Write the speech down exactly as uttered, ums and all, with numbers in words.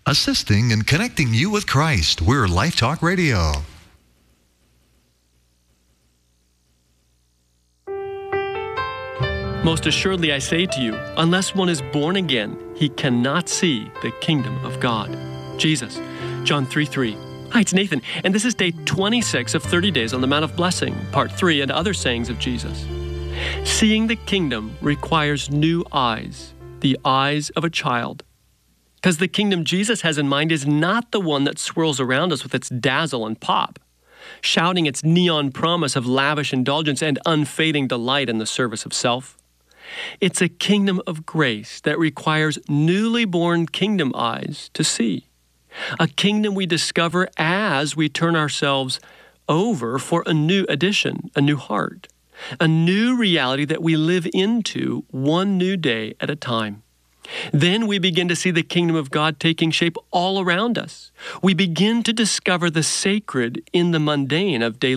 assisting and connecting you with Christ. We're Life Talk Radio. Most assuredly I say to you, unless one is born again, he cannot see the kingdom of God. Jesus, John three three. Hi, it's Nathan, and this is day twenty-six of thirty days on the Mount of Blessing, part three, and other sayings of Jesus. Seeing the kingdom requires new eyes, the eyes of a child. Because the kingdom Jesus has in mind is not the one that swirls around us with its dazzle and pop, shouting its neon promise of lavish indulgence and unfading delight in the service of self. It's a kingdom of grace that requires newly born kingdom eyes to see. A kingdom we discover as we turn ourselves over for a new edition, a new heart, a new reality that we live into one new day at a time. Then we begin to see the kingdom of God taking shape all around us. We begin to discover the sacred in the mundane of daily